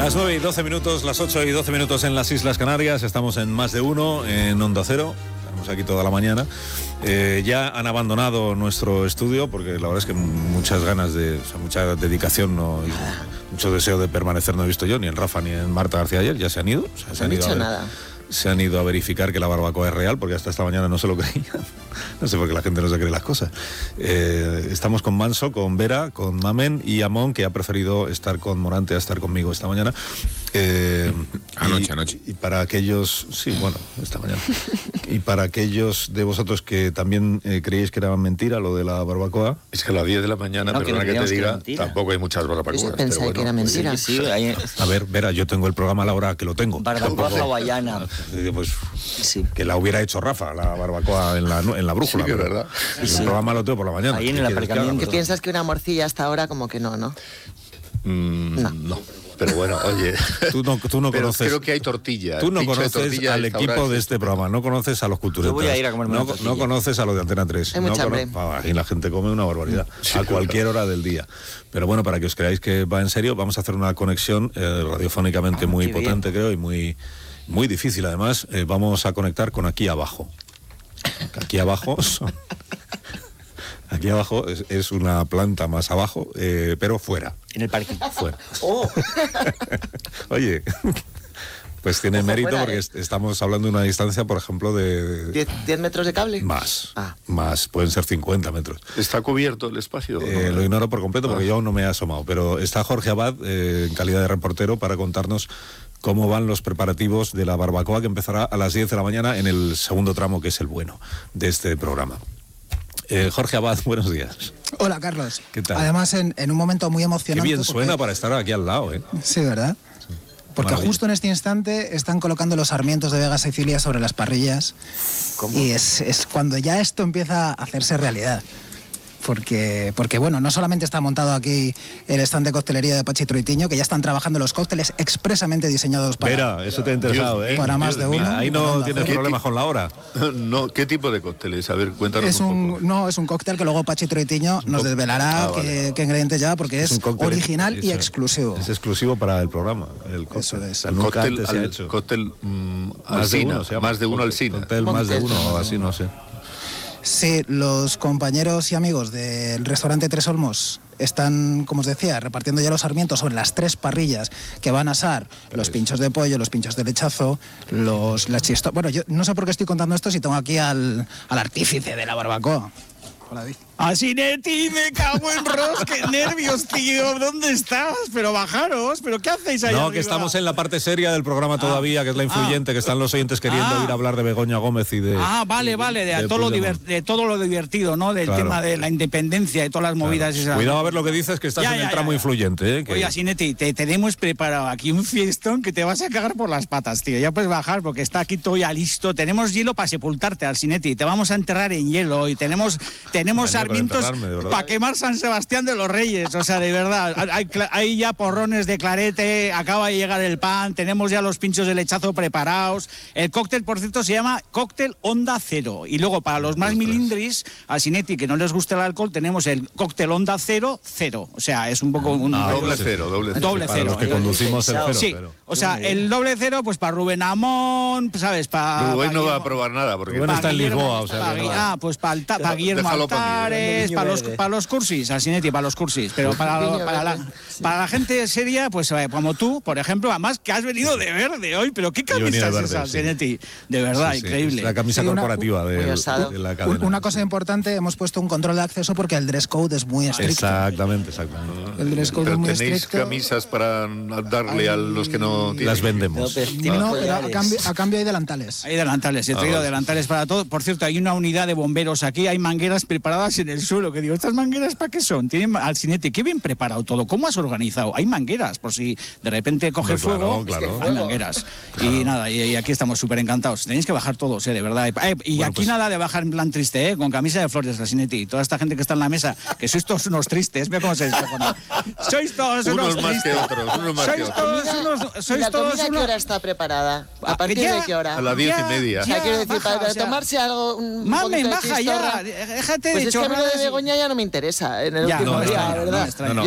Las 9 y 12 minutos, las 8 y 12 minutos en las Islas Canarias. Estamos en Más de Uno, en Onda Cero. Estamos aquí toda la mañana. Ya han abandonado nuestro estudio porque la verdad es que muchas ganas mucha dedicación y mucho deseo de permanecer no he visto yo, ni en Rafa ni en Marta García ayer. Ya se han ido. Se han ido nada. Se han ido a verificar que la barbacoa es real, porque hasta esta mañana no se lo creían. No sé por qué la gente no se cree las cosas. Estamos con Manso, con Vera, con Mamen y Amón, que ha preferido estar con Morante a estar conmigo esta mañana. Anoche. Y para aquellos... Sí, bueno, esta mañana. Y para aquellos de vosotros que también creíais que era mentira lo de la barbacoa... Es que a las 10 de la mañana, perdona que te diga, tampoco hay muchas barbacoas. Pensé que era mentira. Sí, A ver, Vera, yo tengo el programa a la hora que lo tengo. Barbacoa hawaiana. Pues sí. Que la hubiera hecho Rafa, la barbacoa en la brújula. Sí, que es verdad. El programa lo tengo por la mañana. Ahí en el aparcamiento. ¿Qué piensas que una morcilla hasta ahora como que no? No. Pero bueno, oye, tú no pero conoces. Creo que hay tortilla. Tú no conoces al equipo de este programa, no conoces a los culturetas. Yo voy a ir a comerme no conoces a los de Antena 3. Hay mucha hambre. Ahí la gente come una barbaridad, a cualquier hora del día. Pero bueno, para que os creáis que va en serio, vamos a hacer una conexión radiofónicamente muy potente, creo, y muy difícil además. Vamos a conectar con aquí abajo. Aquí abajo Aquí abajo es una planta más abajo, pero fuera. En el parque. Fuera. Oh. Oye, pues tiene mérito fuera, porque estamos hablando de una distancia, por ejemplo, de... ¿10 metros de cable? Más, pueden ser 50 metros. ¿Está cubierto el espacio? Lo ignoro por completo porque yo aún no me he asomado, pero está Jorge Abad, en calidad de reportero, para contarnos cómo van los preparativos de la barbacoa que empezará a las 10 de la mañana en el segundo tramo, que es el bueno de este programa. Jorge Abad, buenos días. Hola, Carlos. ¿Qué tal? Además, en un momento muy emocionante. Qué bien suena para estar aquí al lado, ¿eh? Sí, ¿verdad? Sí. Porque justo en este instante están colocando los sarmientos de Vega Sicilia sobre las parrillas. ¿Cómo? Y es cuando ya esto empieza a hacerse realidad. Porque bueno, no solamente está montado aquí el stand de coctelería de Pachi Troitiño, que ya están trabajando los cócteles expresamente diseñados para... Vera, eso te ha interesado, ¿eh? Para más de uno. Ahí no tienes problemas con la hora. No, ¿qué tipo de cócteles? A ver, cuéntanos un poco. No, es un cóctel que luego Pachi Troitiño nos desvelará qué ingredientes lleva, porque es original y exclusivo. Es exclusivo para el programa, el cóctel. Eso es. El cóctel Alsina, más de uno Alsina. Cóctel más de uno o así, no sé. Sí, los compañeros y amigos del restaurante Tres Olmos están, como os decía, repartiendo ya los sarmientos sobre las 3 parrillas que van a asar los pinchos de pollo, los pinchos de lechazo, las chistorras. Bueno, yo no sé por qué estoy contando esto si tengo aquí al artífice de la barbacoa. Hola, David. Asinetti, me cago en Ros, qué nervios, tío. ¿Dónde estás? Pero bajaros, ¿pero qué hacéis ahí? No, arriba? que estamos en la parte seria del programa todavía, que es la influyente, que están los oyentes queriendo ir a hablar de Begoña Gómez y de... Vale, de todo lo divertido, ¿no? Del tema de la independencia y todas las movidas. Esas. Cuidado a ver lo que dices, que estás en el tramo influyente, ¿eh? Oye, Asinetti, te tenemos preparado aquí un fiestón que te vas a cagar por las patas, tío. Ya puedes bajar porque está aquí todo ya listo. Tenemos hielo para sepultarte, Asinetti. Te vamos a enterrar en hielo y tenemos sarmientos para quemar San Sebastián de los Reyes, o sea, de verdad, hay ya porrones de clarete, acaba de llegar el pan, tenemos ya los pinchos de lechazo preparados, el cóctel, por cierto, se llama cóctel Onda Cero, y luego para los más milindris, a Sinetti, que no les gusta el alcohol, tenemos el cóctel Onda Cero, o sea, es un poco un... doble cero. Para los que conducimos el cero. Sí, o sea, el doble cero, pues para Rubén Amón, ¿sabes? Rubén no va a probar nada, porque Rubén está en Lisboa, o sea... pues para Guillermo Altares, para los cursis, Asinetti, para los cursis, pero para la gente seria, pues como tú, por ejemplo, además que has venido de verde hoy, pero qué camisa es esa, Asinetti, de verdad, increíble. Es la camisa corporativa de la cadena. Una cosa importante, hemos puesto un control de acceso porque el dress code es muy estricto. Exactamente. El dress code es muy ¿tenéis estricto. Camisas para darle a los que no tienen? Las vendemos. No, pero a cambio hay delantales. Hay delantales, he traído delantales para todo. Por cierto, hay una unidad de bomberos aquí, hay mangueras preparadas en el suelo, que digo, ¿estas mangueras para qué son? Tienen Asinetti, qué bien preparado todo. ¿Cómo has organizado? Hay mangueras, por si de repente coge fuego, hay mangueras. Claro. Y nada, y aquí estamos súper encantados. Tenéis que bajar todos, de verdad. Y bueno, aquí pues... nada de bajar en plan triste, con camisa de flores, Asinetti. Toda esta gente que está en la mesa, que sois todos unos tristes, ve cómo se descojonan. Sois todos unos más tristes. Que otros, unos más que otros. ¿La comida qué hora está preparada? ¿A partir de qué hora? A las 10:30. O sea, quiero decir, para tomarse algo... Mamen, baja ya, déjate pues de es que a mí lo de Begoña ya no me interesa en el último día, ¿verdad?